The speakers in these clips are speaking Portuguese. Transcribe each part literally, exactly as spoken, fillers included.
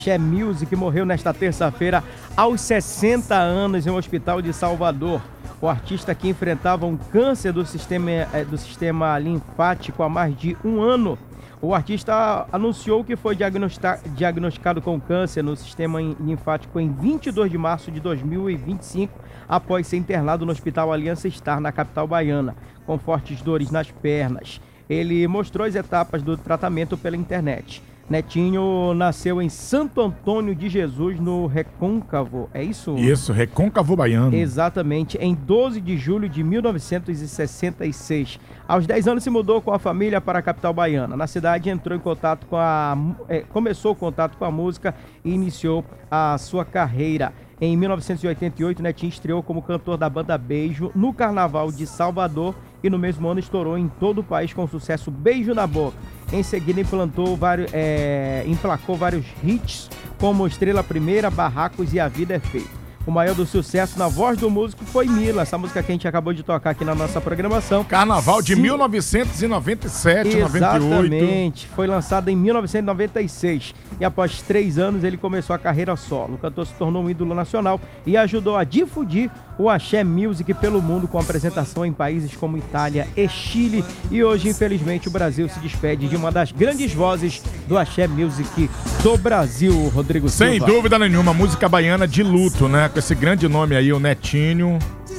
Axé Music morreu nesta terça-feira aos sessenta anos em um hospital de Salvador. O artista que enfrentava um câncer do sistema, do sistema linfático há mais de um ano. O artista anunciou que foi diagnosticado com câncer no sistema linfático em vinte e dois de março de dois mil e vinte e cinco, após ser internado no Hospital Aliança Star, na capital baiana, com fortes dores nas pernas. Ele mostrou as etapas do tratamento pela internet. Netinho nasceu em Santo Antônio de Jesus, no Recôncavo, é isso? Isso, Recôncavo Baiano. Exatamente, em doze de julho de mil novecentos e sessenta e seis. Aos dez anos se mudou com a família para a capital baiana. Na cidade entrou em contato com a... É, começou o contato com a música e iniciou a sua carreira. Em mil novecentos e oitenta e oito, Netinho estreou como cantor da banda Beijo no Carnaval de Salvador e no mesmo ano estourou em todo o país com o sucesso Beijo na Boca. Em seguida, implantou vários, é, emplacou vários hits, como Estrela Primeira, Barracos e A Vida é Feita. O maior do sucesso na voz do músico foi Mila, essa música que a gente acabou de tocar aqui na nossa programação. Carnaval de Sim. mil novecentos e noventa e sete, noventa e oito. Exatamente, foi lançado em mil novecentos e noventa e seis e após três anos ele começou a carreira solo. O cantor se tornou um ídolo nacional e ajudou a difundir o Axé Music pelo mundo com apresentação em países como Itália e Chile. E hoje, infelizmente, o Brasil se despede de uma das grandes vozes do Axé Music do Brasil, Rodrigo Silva. Sem dúvida nenhuma, música baiana de luto, né? Com esse grande nome aí, o Netinho.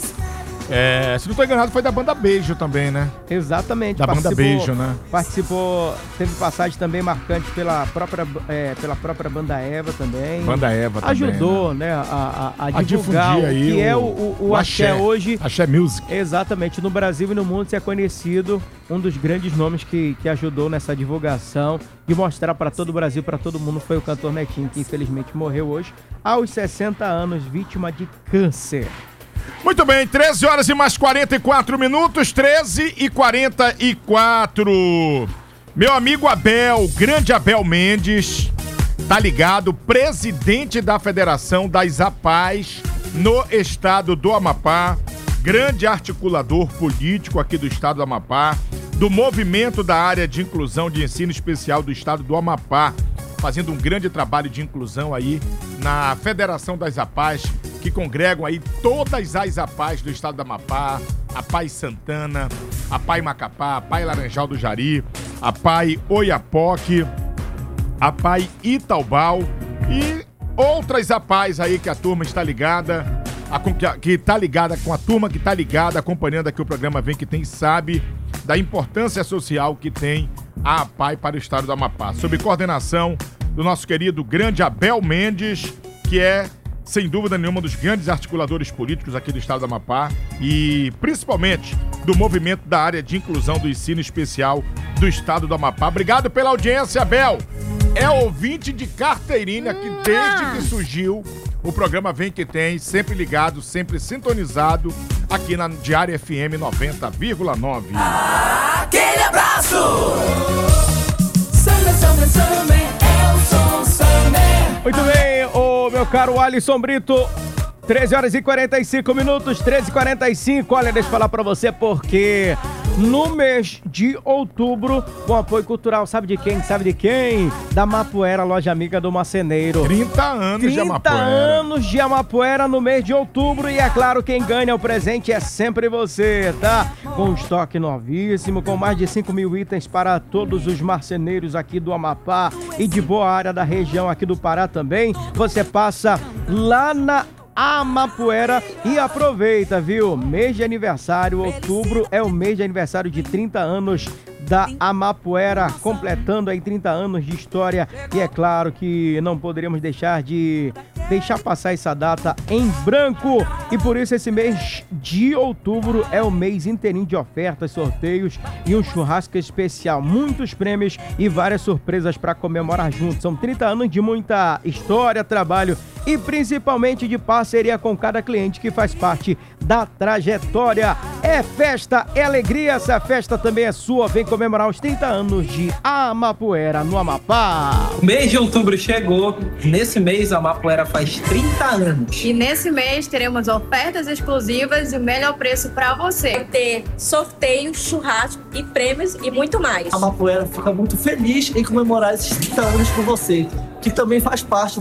É, se não estou enganado, foi da banda Beijo também, né? Exatamente. Da banda Beijo, né? Participou, teve passagem também marcante pela própria, é, pela própria banda Eva também. Banda Eva também. Ajudou, né, né a, a, a, a divulgar o que o, é o, o, o, o Axé, Axé hoje. Axé Music. Exatamente. No Brasil e no mundo se é conhecido um dos grandes nomes que, que ajudou nessa divulgação e mostrar para todo o Brasil, para todo mundo, foi o cantor Netinho, que infelizmente morreu hoje aos sessenta anos, vítima de câncer. Muito bem, treze horas e mais quarenta e quatro minutos, treze e quarenta e quatro. Meu amigo Abel, grande Abel Mendes, tá ligado? Presidente da Federação das APAES no estado do Amapá, grande articulador político aqui do estado do Amapá, do movimento da área de inclusão de ensino especial do estado do Amapá, fazendo um grande trabalho de inclusão aí na Federação das APAES, que congregam aí todas as APAES do estado do Amapá, APAE Santana, APAE Macapá, APAE Laranjal do Jari, APAE Oiapoque, APAE Itaubal e outras APAES aí que a turma está ligada, a, que está ligada com a turma que está ligada, acompanhando aqui o programa Vem Que Tem, sabe da importância social que tem a APAE para o estado do Amapá, sob coordenação do nosso querido grande Abel Mendes, que é, sem dúvida nenhuma, um dos grandes articuladores políticos aqui do estado do Amapá e principalmente do movimento da área de inclusão do ensino especial do estado do Amapá. Obrigado pela audiência, Abel. É ouvinte de carteirinha que desde que surgiu o programa Vem Que Tem, sempre ligado, sempre sintonizado aqui na Diária F M noventa vírgula nove. Aquele abraço! Samba, samba, samba, é o som samba. Muito bem, ô meu caro Alisson Brito, treze horas e quarenta e cinco minutos, treze e quarenta e cinco. Olha, deixa eu falar pra você porque no mês de outubro, com apoio cultural, sabe de quem? Sabe de quem? Da Amapuera, loja amiga do marceneiro. trinta anos de Amapuera. trinta anos de Amapuera no mês de outubro e é claro, quem ganha o presente é sempre você, tá? Com estoque novíssimo, com mais de cinco mil itens para todos os marceneiros aqui do Amapá e de boa área da região aqui do Pará também. Você passa lá na Amapuera e aproveita, viu? Mês de aniversário, outubro é o mês de aniversário de trinta anos da Amapuera, completando aí trinta anos de história e é claro que não poderíamos deixar de deixar passar essa data em branco e por isso esse mês de outubro é o mês inteirinho de ofertas, sorteios e um churrasco especial, muitos prêmios e várias surpresas para comemorar juntos. São trinta anos de muita história, trabalho e principalmente de parceria com cada cliente que faz parte da da trajetória. É festa, é alegria, essa festa também é sua. Vem comemorar os trinta anos de Amapuera, no Amapá. O mês de outubro chegou. Nesse mês, a Amapuera faz trinta anos. E nesse mês teremos ofertas exclusivas e o melhor preço para você. Vai ter sorteio, churrasco e prêmios e muito mais. A Amapuera fica muito feliz em comemorar esses trinta anos com você, que também faz parte